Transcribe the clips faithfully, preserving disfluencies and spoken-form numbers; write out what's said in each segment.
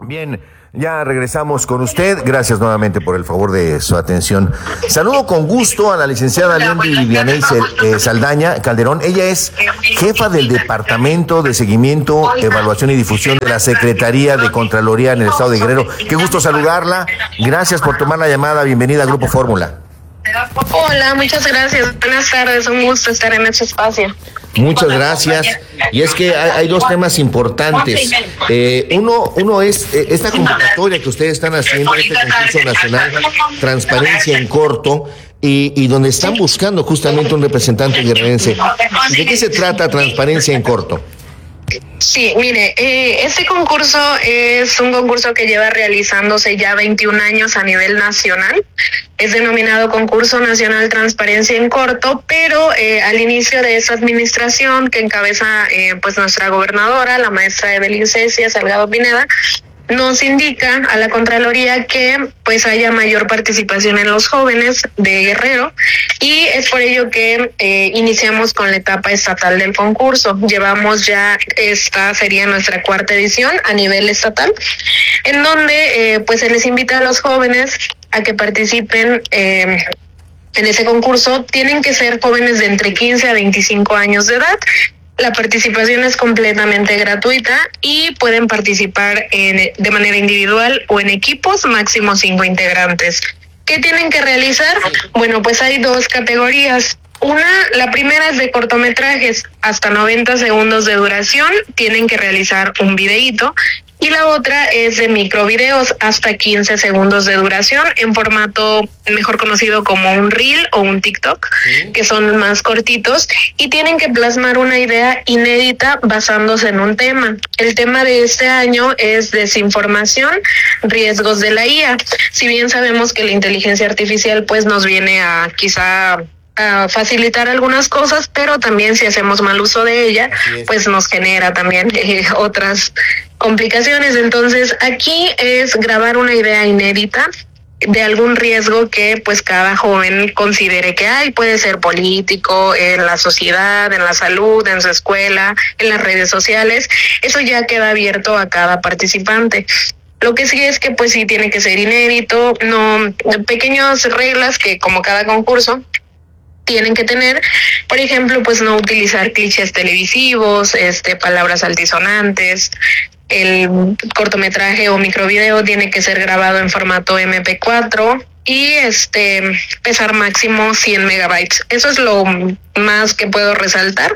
Bien, ya regresamos con usted. Gracias nuevamente por el favor de su atención. Saludo con gusto a la licenciada Leontí Vivianey eh, Saldaña Calderón. Ella es jefa del Departamento de Seguimiento, Evaluación y Difusión de la Secretaría de Contraloría en el Estado de Guerrero. Qué gusto saludarla. Gracias por tomar la llamada. Bienvenida a Grupo Fórmula. Hola, muchas gracias. Buenas tardes, un gusto estar en este espacio. Muchas gracias. Y es que hay, hay dos temas importantes. Eh, uno, uno es eh, esta convocatoria que ustedes están haciendo, este concurso nacional, Transparencia en Corto, y, y donde están buscando justamente un representante guerrerense. ¿De qué se trata Transparencia en Corto? Sí, mire, eh, este concurso es un concurso que lleva realizándose ya veintiún años a nivel nacional. Es denominado Concurso Nacional Transparencia en Corto, pero eh, al inicio de esa administración que encabeza eh, pues nuestra gobernadora, la maestra Evelyn Cecia Salgado Pineda, nos indica a la Contraloría que pues haya mayor participación en los jóvenes de Guerrero, y es por ello que eh, iniciamos con la etapa estatal del concurso. Llevamos ya, esta sería nuestra cuarta edición a nivel estatal, en donde eh, pues se les invita a los jóvenes a que participen eh, en ese concurso. Tienen que ser jóvenes de entre quince a veinticinco años de edad. La participación es completamente gratuita y pueden participar en, de manera individual o en equipos, máximo cinco integrantes. ¿Qué tienen que realizar? Bueno, pues hay dos categorías. Una, la primera es de cortometrajes, hasta noventa segundos de duración, tienen que realizar un videíto. Y la otra es de microvideos, hasta quince segundos de duración, en formato mejor conocido como un reel o un TikTok, ¿sí?, que son más cortitos, y tienen que plasmar una idea inédita basándose en un tema. El tema de este año es desinformación, riesgos de la I A. Si bien sabemos que la inteligencia artificial pues nos viene a quizá a facilitar algunas cosas, pero también si hacemos mal uso de ella, pues nos genera también eh, otras complicaciones. Entonces, aquí es grabar una idea inédita de algún riesgo que pues cada joven considere que hay. Puede ser político, en la sociedad, en la salud, en su escuela, en las redes sociales. Eso ya queda abierto a cada participante. Lo que sí es que pues sí tiene que ser inédito, no pequeñas reglas que como cada concurso tienen que tener. Por ejemplo, pues no utilizar clichés televisivos, este, palabras altisonantes. El cortometraje o microvideo tiene que ser grabado en formato eme pe cuatro y este pesar máximo cien megabytes. Eso es lo más que puedo resaltar.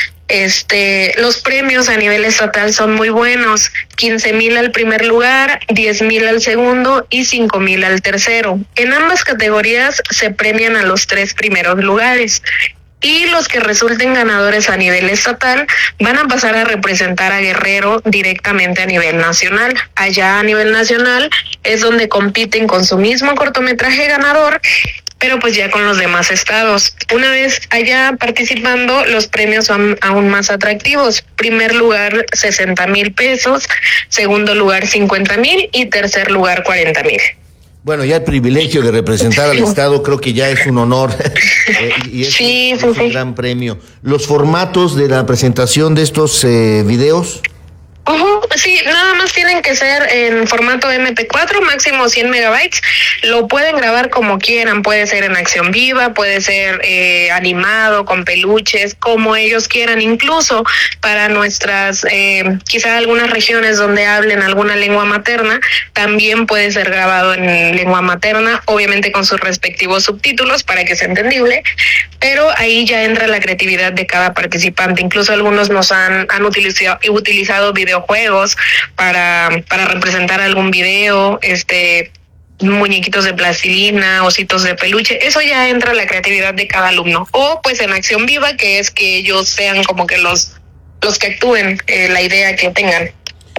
Este, los premios a nivel estatal son muy buenos: quince mil al primer lugar, diez mil al segundo y cinco mil al tercero. En ambas categorías se premian a los tres primeros lugares, y los que resulten ganadores a nivel estatal van a pasar a representar a Guerrero directamente a nivel nacional. Allá a nivel nacional es donde compiten con su mismo cortometraje ganador, pero pues ya con los demás estados. Una vez allá participando, los premios son aún más atractivos. Primer lugar, sesenta mil pesos, segundo lugar, cincuenta mil y tercer lugar, cuarenta mil. Bueno, ya el privilegio de representar al Estado creo que ya es un honor eh, y es, sí, es sí, un sí. gran premio. ¿Los formatos de la presentación de estos eh, videos? Uh-huh. Sí, nada más tienen que ser en formato eme pe cuatro, máximo cien megabytes. Lo pueden grabar como quieran, puede ser en acción viva, puede ser eh, animado, con peluches, como ellos quieran. Incluso para nuestras, eh, quizá algunas regiones donde hablen alguna lengua materna, también puede ser grabado en lengua materna, obviamente con sus respectivos subtítulos para que sea entendible, pero ahí ya entra la creatividad de cada participante. Incluso algunos nos han, han utilizado, utilizado video juegos para para representar algún video, este muñequitos de plastilina, ositos de peluche. Eso ya entra la creatividad de cada alumno. O pues en acción viva, que es que ellos sean como que los los que actúen eh, la idea que tengan.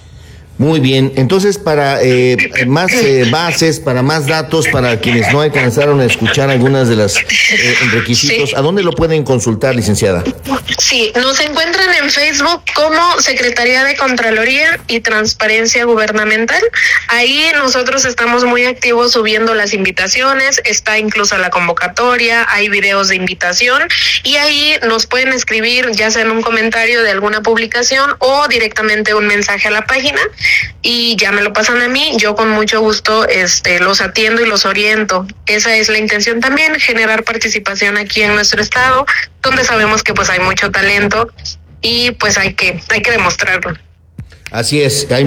Muy bien, entonces para eh, más eh, bases, para más datos, para quienes no alcanzaron a escuchar algunas de las eh, requisitos, sí. ¿A dónde lo pueden consultar, licenciada? Sí, nos encuentran en Facebook como Secretaría de Contraloría y Transparencia Gubernamental. Ahí nosotros estamos muy activos subiendo las invitaciones, está incluso la convocatoria, hay videos de invitación, y ahí nos pueden escribir ya sea en un comentario de alguna publicación o directamente un mensaje a la página, y ya me lo pasan a mí, yo con mucho gusto este los atiendo y los oriento. Esa es la intención también, generar participación aquí en nuestro estado, donde sabemos que pues hay mucho talento y pues hay que hay que demostrarlo. Así es, hay